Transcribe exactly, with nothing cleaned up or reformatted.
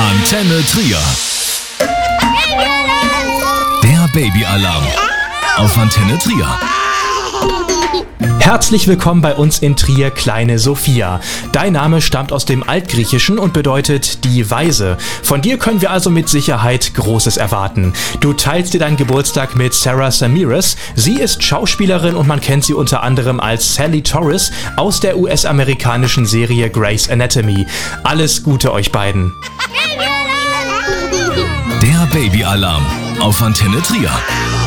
Antenne Trier. Der Babyalarm auf Antenne Trier. Herzlich willkommen bei uns in Trier, kleine Sophia. Dein Name stammt aus dem Altgriechischen und bedeutet die Weise. Von dir können wir also mit Sicherheit Großes erwarten. Du teilst dir deinen Geburtstag mit Sarah Ramirez. Sie ist Schauspielerin und man kennt sie unter anderem als Sally Torres aus der U S-amerikanischen Serie Grey's Anatomy. Alles Gute euch beiden. Der Babyalarm auf Antenne Trier.